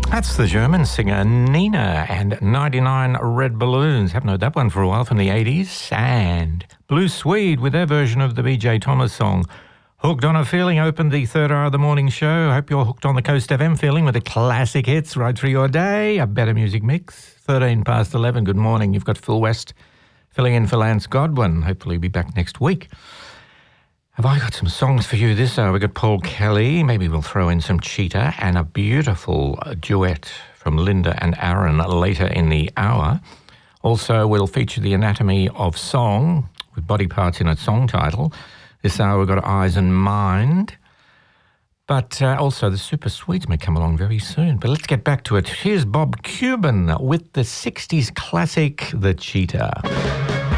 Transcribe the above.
That's the German singer Nina and 99 Red Balloons. Haven't heard that one for a while, from the 80s. And Blue Swede with their version of the BJ Thomas song. Hooked on a Feeling opened the third hour of the morning show. Hope you're hooked on the Coast FM feeling with the classic hits right through your day. A better music mix. 13 past 11. Good morning. You've got Phil West filling in for Lance Godwin. Hopefully he'll be back next week. Have I got some songs for you this hour? We've got Paul Kelly. Maybe we'll throw in some Cheetah and a beautiful duet from Linda and Aaron later in the hour. Also, we'll feature the Anatomy of Song with body parts in its song title. This hour we've got Eyes and Mind. But also the Super Sweets may come along very soon. But let's get back to it. Here's Bob Cuban with the 60s classic, The Cheetah.